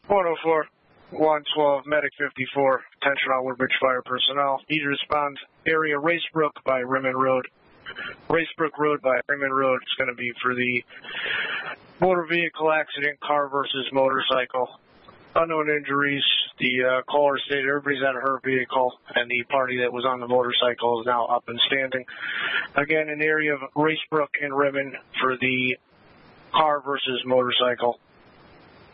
104, 112, Medic 54, attention all Woodbridge Fire personnel. Need to respond area Racebrook by Rimmon Road. Racebrook Road by Rimmon Road is going to be for the motor vehicle accident, car versus motorcycle. Unknown injuries. The caller stated everybody's out of her vehicle, and the party that was on the motorcycle is now up and standing. Again, in the area of Racebrook and Rimmon for the car versus motorcycle.